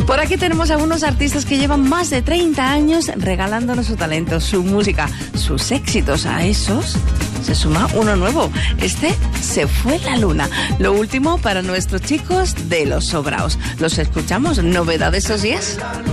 Por aquí tenemos a unos artistas que llevan más de 30 años regalándonos su talento, su música, sus éxitos. A esos se suma uno nuevo. Este Se fue la luna. Lo último para nuestros chicos de Los Sobraos. Los escuchamos. ¿Novedades esos días?